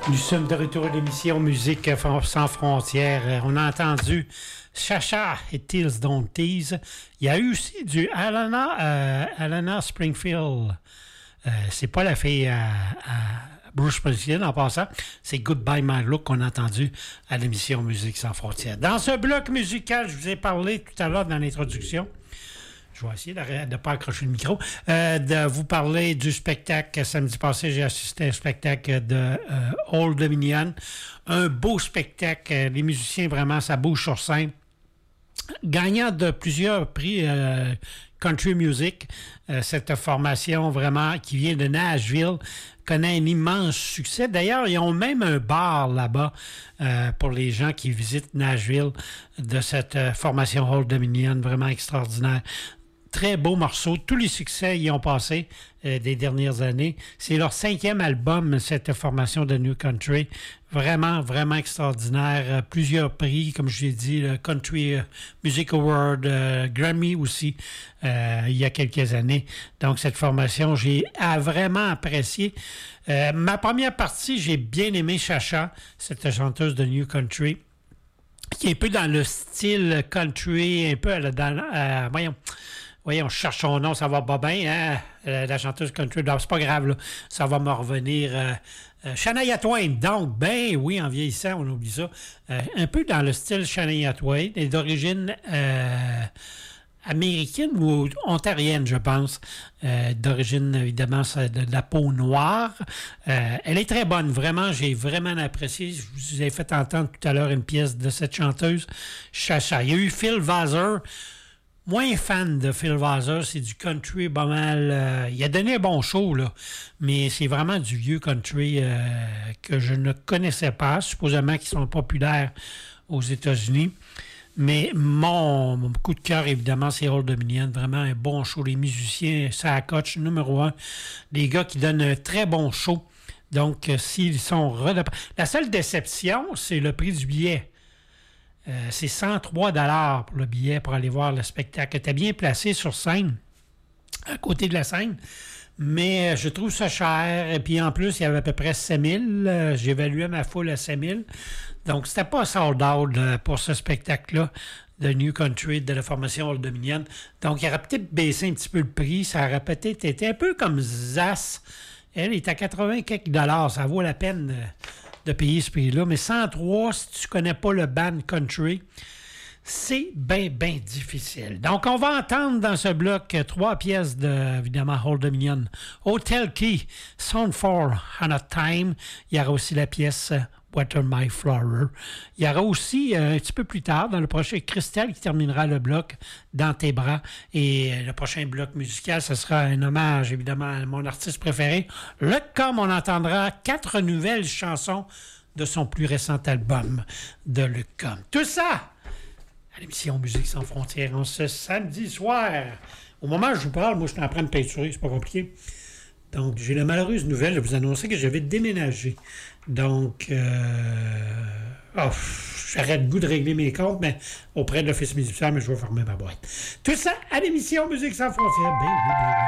Nous sommes de retour à l'émission Musique sans frontières. On a entendu Chacha et Teals Don't Tease. Il y a eu aussi du Alana Springfield. C'est pas la fille à Bruce Springsteen en passant. C'est Goodbye My Look qu'on a entendu à l'émission Musique sans frontières. Dans ce bloc musical, je vous ai parlé tout à l'heure dans l'introduction. Je vais essayer de ne pas accrocher le micro. De vous parler du spectacle. Samedi passé, j'ai assisté à un spectacle de Old Dominion. Un beau spectacle. Les musiciens, vraiment, ça bouge sur scène. Gagnant de plusieurs prix country music, cette formation vraiment qui vient de Nashville connaît un immense succès. D'ailleurs, ils ont même un bar là-bas pour les gens qui visitent Nashville de cette formation Old Dominion, vraiment extraordinaire. Très beau morceau. Tous les succès y ont passé des dernières années. C'est leur 5e album, cette formation de New Country. Vraiment, vraiment extraordinaire. Plusieurs prix, comme je l'ai dit, le Country Music Award, Grammy aussi, il y a quelques années. Donc, cette formation, j'ai vraiment apprécié. Ma première partie, j'ai bien aimé Chacha, cette chanteuse de New Country, qui est un peu dans le style country, un peu dans... Voyons, on cherche son nom, ça va pas bien, hein? La chanteuse country, c'est pas grave, là. Ça va me revenir. Shania Twain, donc, ben oui, en vieillissant, on oublie ça. Un peu dans le style Shania Twain, et d'origine américaine ou ontarienne, je pense. D'origine, évidemment, de la peau noire. Elle est très bonne, vraiment, j'ai vraiment apprécié. Je vous ai fait entendre tout à l'heure une pièce de cette chanteuse, Chacha. Il y a eu Phil Vassar. Moins fan de Phil Vassar, c'est du country pas mal. Il a donné un bon show, là, mais c'est vraiment du vieux country que je ne connaissais pas, supposément qu'ils sont populaires aux États-Unis. Mais mon coup de cœur, évidemment, c'est Old Dominion. Vraiment un bon show. Les musiciens, ça accroche, numéro 1. Les gars qui donnent un très bon show. Donc, s'ils sont... La seule déception, c'est le prix du billet. C'est 103 $ pour le billet pour aller voir le spectacle. Était bien placé sur scène, à côté de la scène, mais je trouve ça cher. Et puis en plus, il y avait à peu près 5000. J'évaluais ma foule à 5000. Donc, c'était pas sold out pour ce spectacle-là de New Country, de la formation Old Dominion. Donc, il aurait peut-être baissé un petit peu le prix. Ça aurait peut-être été un peu comme Zas. Elle est à 80 quelques $. Ça vaut la peine de payer ce prix-là. Mais 103, si tu connais pas le band country, c'est bien difficile. Donc, on va entendre dans ce bloc 3 pièces de, évidemment, Old Dominion. Hotel Key, Song for Hannah Time. Il y aura aussi la pièce Water My Flower. Il y aura aussi, un petit peu plus tard, dans le prochain, Christelle qui terminera le bloc Dans tes bras. Et le prochain bloc musical, ce sera un hommage, évidemment, à mon artiste préféré. Lecom, on entendra 4 nouvelles chansons de son plus récent album de Lecom. Tout ça à l'émission Musique sans frontières, en ce samedi soir. Au moment où je vous parle, moi, je suis en train de peinturer, c'est pas compliqué. Donc, j'ai la malheureuse nouvelle de vous annoncer que je vais déménager. Donc, j'arrête le goût de régler mes comptes, mais auprès de l'Office municipal, mais je vais fermer ma boîte. Tout ça à l'émission Musique sans frontières. Ben oui.